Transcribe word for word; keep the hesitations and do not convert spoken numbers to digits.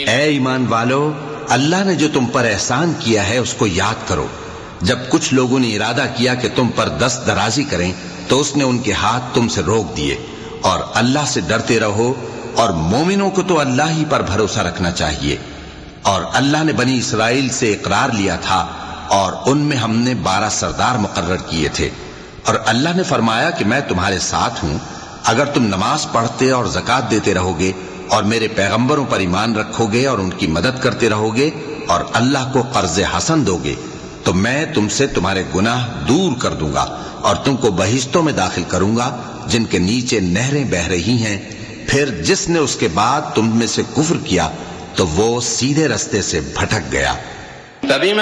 ऐ ईमान वालो, अल्लाह ने जो तुम पर एहसान किया है उसको याद करो। जब कुछ लोगों ने इरादा किया कि तुम पर दस्त दराजी करें तो उसने उनके हाथ तुमसे रोक दिए। और अल्लाह से डरते रहो, और मोमिनों को तो अल्लाह ही पर भरोसा रखना चाहिए। और अल्लाह ने बनी इसराइल से इकरार लिया था और उनमें हमने बारह सरदार मुकर्रर किए थे। और अल्लाह ने फरमाया कि मैं तुम्हारे साथ हूं अगर तुम नमाज पढ़ते और ज़कात देते रहोगे और मेरे पैगंबरों पर ईमान रखोगे और उनकी मदद करते रहोगे और अल्लाह को कर्ज हसन दोगे, तो मैं तुमसे तुम्हारे गुनाह दूर कर दूंगा और तुमको बहिश्तों में दाखिल करूंगा जिनके नीचे नहरें बह रही हैं। फिर जिसने उसके बाद तुम में से कुफ्र किया तो वो सीधे रास्ते से भटक गया। तभी